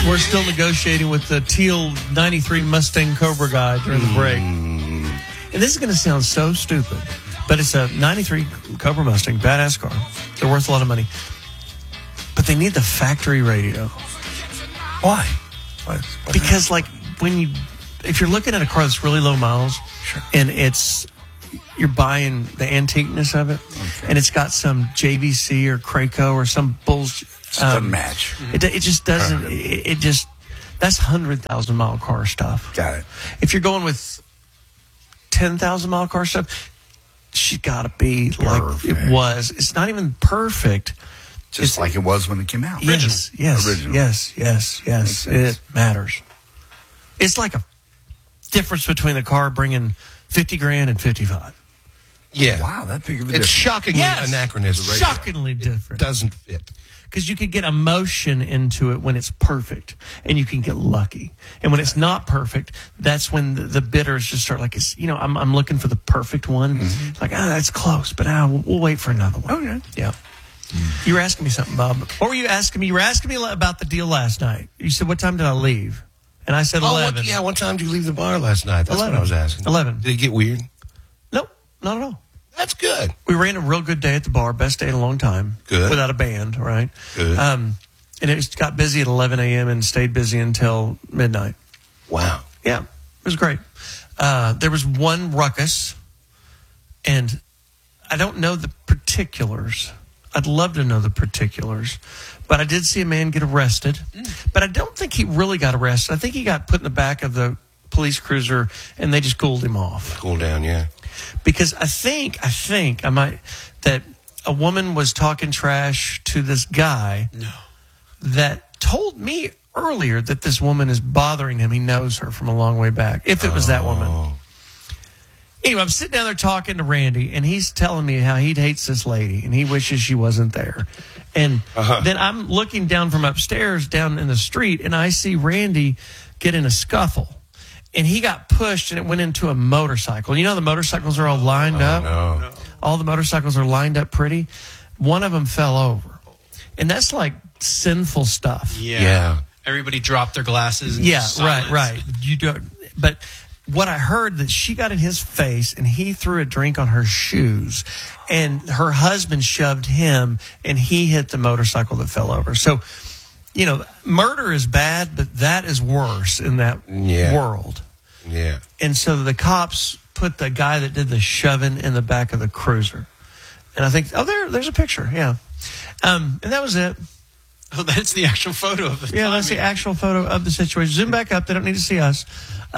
We're still negotiating with the teal 93 Mustang Cobra guy during the break. And this is going to sound so stupid, but it's a 93 Cobra Mustang, badass car. They're worth a lot of money. But they need the factory radio. Why? Because, like, if you're looking at a car that's really low miles, and you're buying the antiqueness of it, and it's got some JVC or Craco or some bullshit. It doesn't match. It just doesn't. That's 100,000 mile car stuff. Got it. If you're going with 10,000 mile car stuff, she got to be like it was. It's not even perfect. Just like it was when it came out. Yes. Original. Yes. It matters. It's like a difference between a car bringing 50 grand and 55. Yeah. Wow, that big of a It's difference. shockingly anachronism. Shockingly different. It doesn't fit. Because you could get emotion into it when it's perfect, and you can get lucky. And when it's not perfect, that's when the bitters just start like, I'm looking for the perfect one. Mm-hmm. Like, that's close, but we'll wait for another one. Okay. Yeah. You were asking me something, Bob. What were you asking me? You were asking me about the deal last night. You said, what time did I leave? And I said 11. What time did you leave the bar last night? That's 11. what I was asking. 11. Did it get weird? Nope, not at all. That's good. We ran a real good day at the bar. Best day in a long time. Good. Without a band, right? Good. And it got busy at 11 a.m. and stayed busy until midnight. Wow. Yeah, it was great. There was one ruckus, and I don't know the particulars. I'd love to know the particulars, but I did see a man get arrested. But I don't think he really got arrested. I think he got put in the back of the police cruiser, and they just cooled him off. Cool down, yeah. Because I think that a woman was talking trash to this guy that told me earlier that this woman is bothering him. He knows her from a long way back, if it was that woman. Anyway, I'm sitting down there talking to Randy, and he's telling me how he hates this lady, and he wishes she wasn't there. And then I'm looking down from upstairs, down in the street, and I see Randy get in a scuffle. And he got pushed, and it went into a motorcycle. You know the motorcycles are all lined up? No. All the motorcycles are lined up pretty. One of them fell over. And that's like sinful stuff. Yeah. Everybody dropped their glasses. And Right. You don't. But what I heard, that she got in his face, and he threw a drink on her shoes. And her husband shoved him, and he hit the motorcycle that fell over. So, murder is bad, but that is worse in that world. Yeah. And so the cops put the guy that did the shoving in the back of the cruiser. And I think, there's a picture, yeah. And that was it. Oh, that's the actual photo of the that's the actual photo of the situation. Zoom back up. They don't need to see us.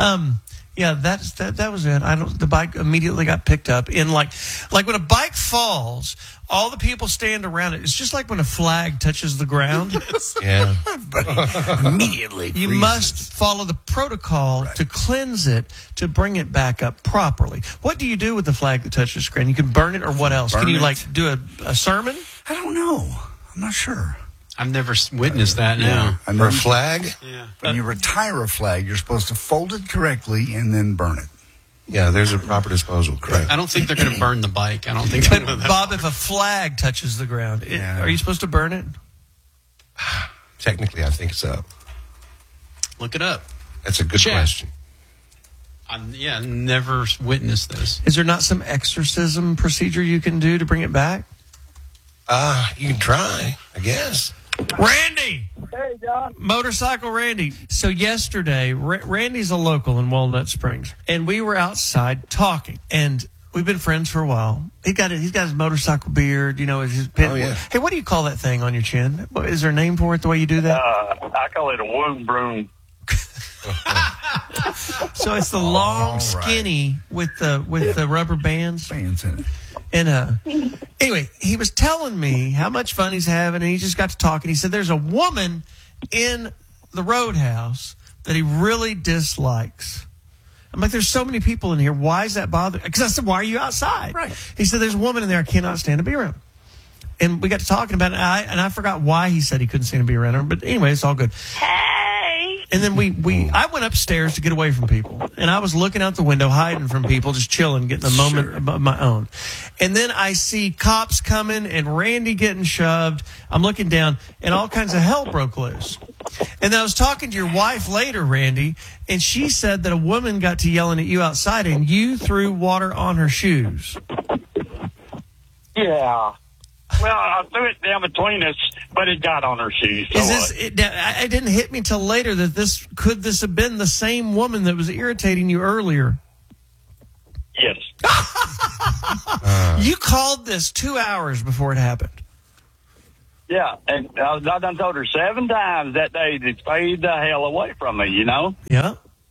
That was it. The bike immediately got picked up. In like when a bike falls, all the people stand around it. It's just like when a flag touches the ground. Yeah. But immediately You freezes. must follow the protocol to cleanse it, to bring it back up properly. What do you do with the flag that touches the screen? You can burn it, or what else? Burn Can you it. do a sermon? I don't know. I'm not sure. I've never witnessed that now. I mean, For a flag? Yeah. when you retire a flag, you're supposed to fold it correctly and then burn it. Yeah, there's a proper disposal, correct. I don't think they're going to burn the bike. I don't think they're going to. Bob, if a flag touches the ground, are you supposed to burn it? Technically, I think so. Look it up. That's a good Check. question. Never witnessed this. Is there not some exorcism procedure you can do to bring it back? You can try, I guess. Randy! Hey, John. Motorcycle Randy. So yesterday, Randy's a local in Walnut Springs, and we were outside talking, and we've been friends for a while. He's got his motorcycle beard, his pin. Oh, yeah. Hey, what do you call that thing on your chin? Is there a name for it, the way you do that? I call it a wound broom. So it's the long, right. skinny with the rubber bands. Fans in it. And anyway, he was telling me how much fun he's having, and he just got to talking. He said there's a woman in the Roadhouse that he really dislikes. I'm like, there's so many people in here. Why is that bothering? Because I said, why are you outside? Right. He said, there's a woman in there I cannot stand to be around. And we got to talking about it, and I forgot why he said he couldn't stand to be around her. But anyway, it's all good. Hey. And then I went upstairs to get away from people, and I was looking out the window, hiding from people, just chilling, getting a moment of my own. And then I see cops coming and Randy getting shoved. I'm looking down, and all kinds of hell broke loose. And then I was talking to your wife later, Randy, and she said that a woman got to yelling at you outside, and you threw water on her shoes. Yeah. Well, I threw it down between us, but it got on her shoes. So It didn't hit me till later that this have been the same woman that was irritating you earlier. yes. You called this 2 hours before it happened. Yeah, and I done told her 7 times that day to stay the hell away from me, you know? Yeah.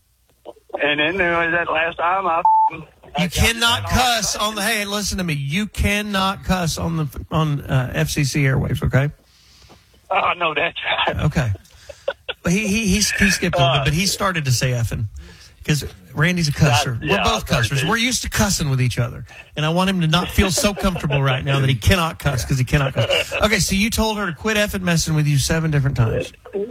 And then that last time You cannot cuss on the. Hey, listen to me. You cannot cuss on FCC airwaves. Okay. Oh, I know that's right. Okay. But he skipped a little bit, but he started to say effing because Randy's a cusser. Yeah, We're both cussers. We're used to cussing with each other, and I want him to not feel so comfortable right now that he cannot cuss because he cannot cuss. Okay, so you told her to quit effing messing with you 7 different times.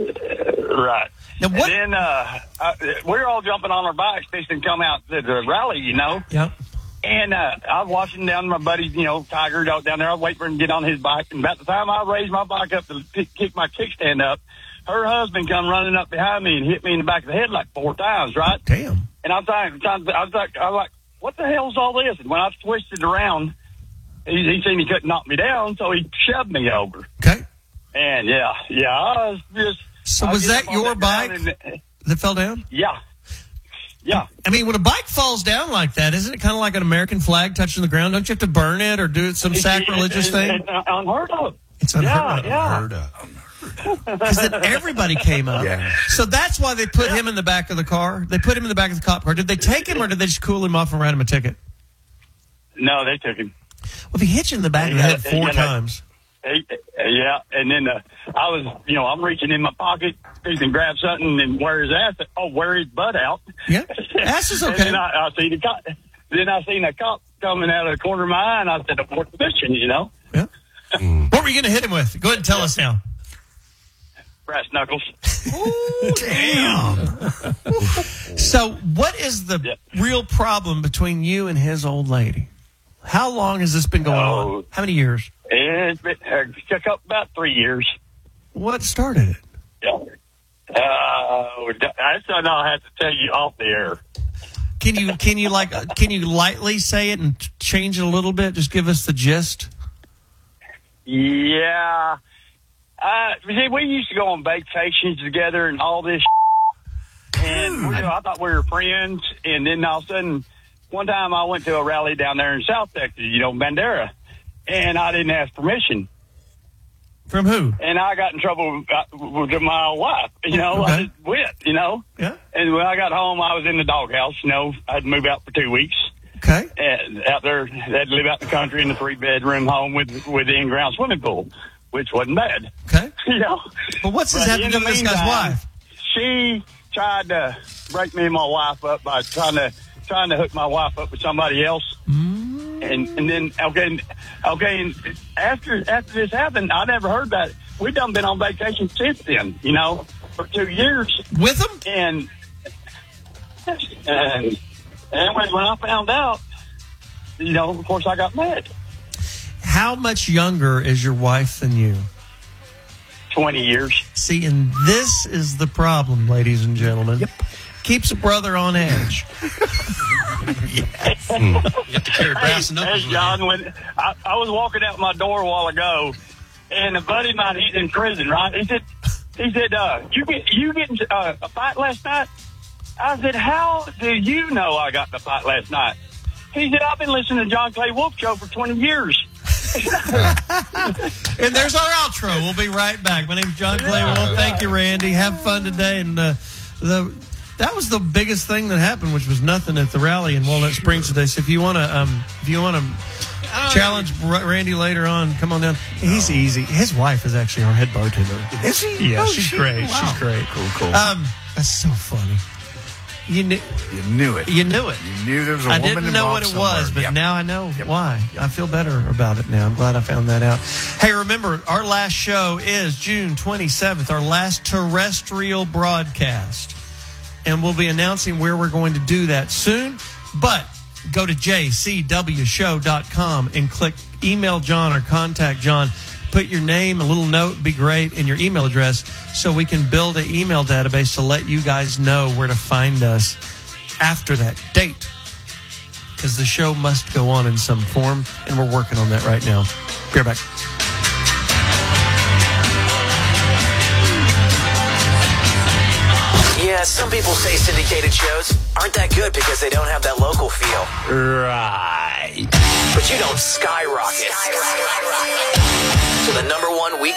Right. Now what? And then we're all jumping on our bikes, fixing to come out to the rally, you know? Yep. And I was watching down my buddy, Tiger out down there. I was waiting for him to get on his bike. And about the time I raised my bike up to kick my kickstand up, her husband come running up behind me and hit me in the back of the head like 4 times, right? Damn. And I was like, what the hell's all this? And when I twisted around, he seen he couldn't knock me down, so he shoved me over. Okay. And yeah, I was just. So was that your bike that fell down? Yeah. Yeah. I mean, when a bike falls down like that, isn't it kind of like an American flag touching the ground? Don't you have to burn it or do some sacrilegious thing? It's unheard of. It's unheard of. Heard of. Because then everybody came up. Yeah. So that's why they put him in the back of the car. They put him in the back of the cop car. Did they take him or did they just cool him off and write him a ticket? No, they took him. Well, if he hit you in the back of the head 4 times. Yeah, and then I was, I'm reaching in my pocket and grab something and wear his butt out. Yeah, ass is okay. And then I see the cop. Then I seen a cop coming out of the corner of my eye, and I said, "What's the mission?" Yeah. What were you going to hit him with? Go ahead and tell us now. Brass knuckles. Ooh, damn. So, what is the real problem between you and his old lady? How long has this been going on? How many years? It's been about 3 years. What started it? Yeah. I don't know. I have to tell you off the air. Can you lightly say it and change it a little bit? Just give us the gist. Yeah. See, we used to go on vacations together and all this, and I thought we were friends. And then all of a sudden, one time I went to a rally down there in South Texas, Bandera, and I didn't ask permission. From who? And I got in trouble with my wife. Okay. I just went. Yeah. And when I got home, I was in the doghouse. I had to move out for 2 weeks. Okay. And out there, I had to live out in the country in a 3-bedroom home with the in-ground swimming pool, which wasn't bad. Okay. But what's this have to do with this guy's wife? She tried to break me and my wife up by trying to hook my wife up with somebody else. And then and after this happened, I never heard that. We done been on vacation since then, for 2 years with him. And when I found out, of course I got mad. How much younger is your wife than you? 20 years. See, and this is the problem, ladies and gentlemen. Yep. Keeps a brother on edge. Yes. You have to carry brass knuckles. Hey, John, when I was walking out my door a while ago, and a buddy of mine, he's in prison, right? He said, you getting a fight last night? I said, how do you know I got in a fight last night? He said, I've been listening to John Clay Wolf Show for 20 years. And there's our outro. We'll be right back. My name's John Clay Wolf. Thank you, Randy. Have fun today. And that was the biggest thing that happened, which was nothing at the rally in Walnut Springs today. So if you want to challenge Randy later on, come on down. He's easy. His wife is actually our head bartender. Is he? Yeah, Oh, she's great. Wow. She's great. Cool. That's so funny. You knew You knew it. you knew it. You knew there was a I woman didn't know what involved it was, but somewhere. Yep. now I know why. I feel better about it now. I'm glad I found that out. Hey, remember, our last show is June 27th, our last terrestrial broadcast. And we'll be announcing where we're going to do that soon. But go to jcwshow.com and click email John or contact John. Put your name, a little note, be great, and your email address so we can build an email database to let you guys know where to find us after that date, because the show must go on in some form, and we're working on that right now. Be right back. Yeah, some people say syndicated shows aren't that good because they don't have that local feel. Right. But you don't skyrocket to the #1 week